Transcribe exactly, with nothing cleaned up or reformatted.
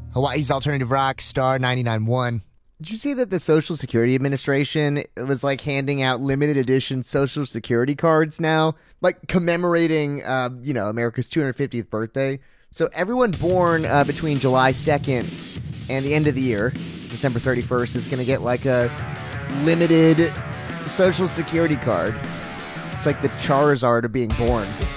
Hawaii's alternative rock, Star ninety-nine point one. Did you see that the Social Security Administration was like handing out limited edition Social Security cards now, like commemorating, uh, you know, America's two hundred fiftieth birthday? So everyone born uh, between July second and the end of the year, December thirty-first, is going to get like a limited Social Security card. It's like the Charizard of being born.